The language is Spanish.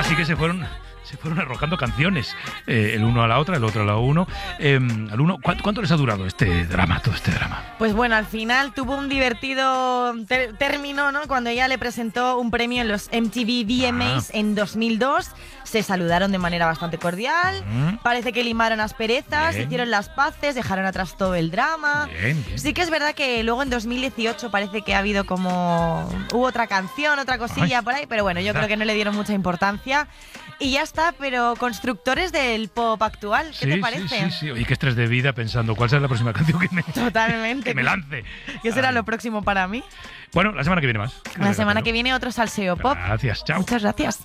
Así que se fueron arrojando canciones, el uno a la otra, el otro a la uno. Al uno, ¿cuánto les ha durado todo este drama? Pues bueno, al final tuvo un divertido término, ¿no? Cuando ella le presentó un premio en los MTV VMAs en 2002. Se saludaron de manera bastante cordial. Parece que limaron asperezas, hicieron las paces, dejaron atrás todo el drama. Bien. Sí que es verdad que luego en 2018 parece que ha habido hubo otra canción, otra cosilla por ahí, pero bueno, yo creo que no le dieron mucha importancia. Y ya está, pero constructores del pop actual, ¿qué te parece? Sí. Oye, qué estrés de vida pensando cuál será la próxima canción Totalmente. que me lance. ¿Qué será lo próximo para mí? Bueno, la semana que viene más. La semana que viene otro salseo pop. Gracias, chao. Muchas gracias.